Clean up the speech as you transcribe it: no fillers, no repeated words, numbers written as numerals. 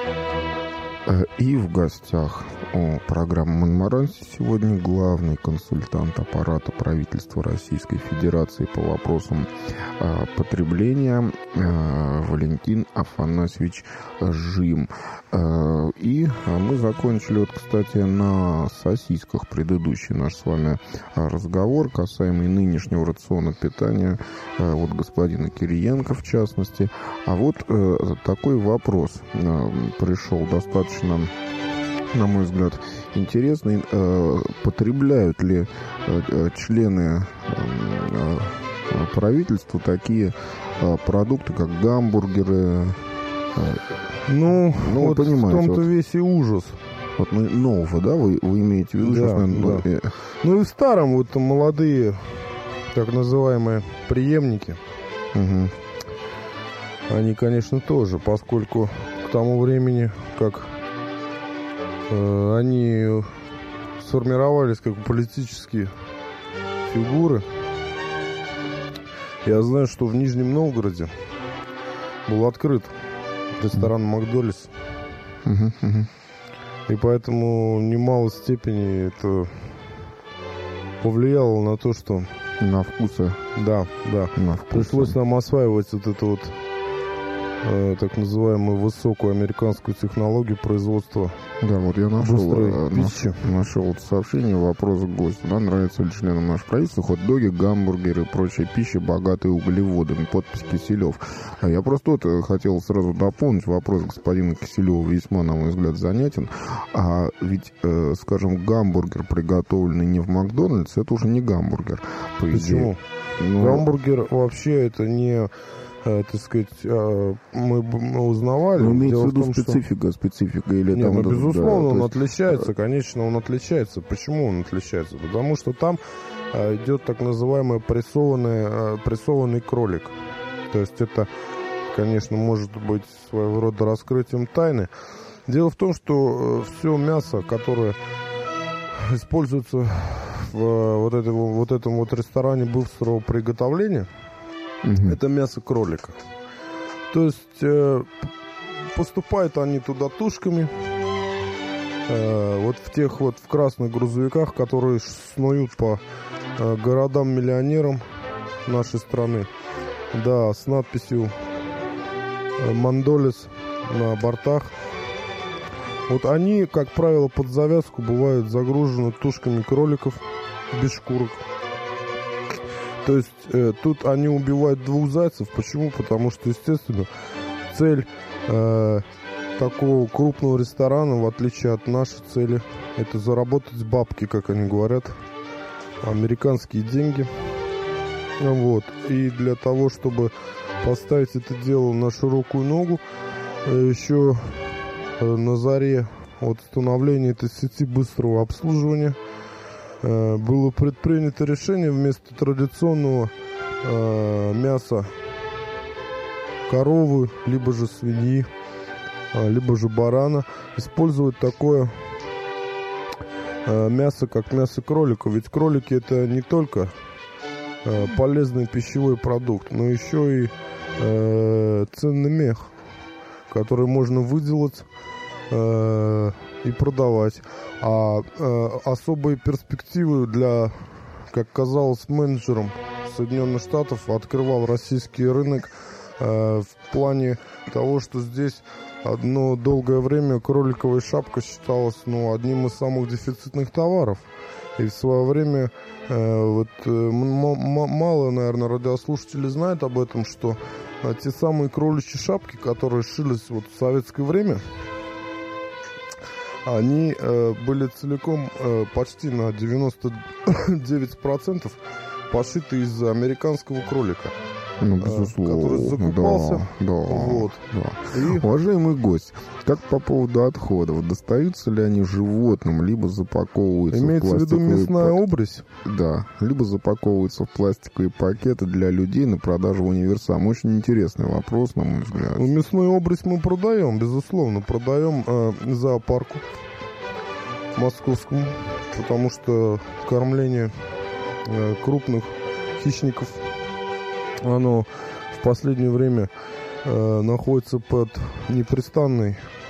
И в гостях у программы «Монмаранси» сегодня главный консультант аппарата правительства Российской Федерации по вопросам потребления Валентин Афанасьевич Жим. И мы закончили, вот, кстати, на сосисках предыдущий наш с вами разговор, касаемый нынешнего рациона питания вот господина Кириенко в частности. А вот такой вопрос пришел достаточно, на мой взгляд, интересный. Потребляют ли члены правительства такие продукты, как гамбургеры? Ну вот понимаете, в том-то вот, весь и ужас. Вот нового, да, вы имеете в виду? Да, сейчас, наверное, да. Ну и в старом вот молодые, так называемые, преемники, Угу. они, конечно, тоже, поскольку к тому времени, как они сформировались как политические фигуры, я знаю, что в Нижнем Новгороде был открыт ресторан «Макдональдс». И поэтому в немалой степени это повлияло на то, что... На вкусы. Да. На вкусы. Пришлось нам осваивать вот эту вот так называемую высокую американскую технологию производства. Да, вот я пищи. нашел вот сообщение, вопрос к гостю. Да, нравится ли членам нашего правительства хот-доги, гамбургеры и прочая пища, богатая углеводами? Подпись Киселев. А я просто вот хотел сразу дополнить вопрос господина Киселева, весьма, на мой взгляд, занятен. А ведь, скажем, гамбургер, приготовленный не в Макдональдс, это уже не гамбургер. Почему? Гамбургер вообще это не... так сказать, мы узнавали. Но имеется в виду специфика или нет, там... ну, безусловно, да, он отличается, конечно, он отличается. Почему он отличается? Потому что там идет так называемый прессованный кролик. То есть это, конечно, может быть своего рода раскрытием тайны. Дело в том, что все мясо, которое используется в вот этом ресторане быстрого приготовления, это мясо кролика. То есть поступают они туда тушками, вот в тех вот в красных грузовиках, которые снуют по городам-миллионерам нашей страны. Да, с надписью «Мандолес» на бортах. Вот они, как правило, под завязку бывают загружены тушками кроликов без шкурок. То есть тут они убивают двух зайцев. Почему? Потому что, естественно, цель такого крупного ресторана, в отличие от нашей цели, это заработать бабки, как они говорят, американские деньги. Вот. И для того, чтобы поставить это дело на широкую ногу, еще на заре от становления этой сети быстрого обслуживания было предпринято решение вместо традиционного мяса коровы, либо же свиньи, либо же барана, использовать такое мясо, как мясо кролика. Ведь кролики — это не только полезный пищевой продукт, но еще и ценный мех, который можно выделать и продавать. А особые перспективы для, как казалось, менеджерам Соединенных Штатов открывал российский рынок в плане того, что здесь одно долгое время кроликовая шапка считалась одним из самых дефицитных товаров. И в свое время мало, наверное, радиослушателей знают об этом, что те самые кроличьи шапки, которые шились в советское время, они были целиком, почти на 99% пошиты из американского кролика. Ну, безусловно. Который закупался. Да. Вот. И... Уважаемый гость, как по поводу отходов? Достаются ли они животным, либо запаковываются имеется в пластиковые... Имеется в виду мясная обрезь? Да. Либо запаковываются в пластиковые пакеты для людей на продажу в универсам. Очень интересный вопрос, на мой взгляд. Мясную обрезь мы продаем, безусловно. Продаем зоопарку московскому, потому что кормление крупных хищников, оно в последнее время находится под непрестанной